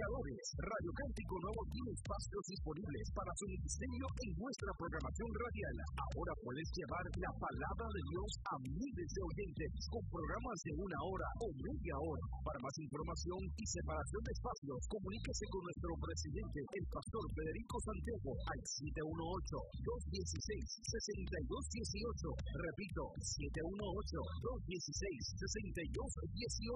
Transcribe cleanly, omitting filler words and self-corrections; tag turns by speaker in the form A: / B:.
A: predicadores. Radio Cántico Nuevo tiene espacios disponibles para su ministerio en nuestra programación radial. Ahora puedes llevar la palabra de Dios a miles de oyentes con programas de 1 hora o media hora. Para más información y separación de espacios, comuníquese con nuestro presidente, el pastor Federico Santiago, al 718-216-6218. Repito, 718-216-6218.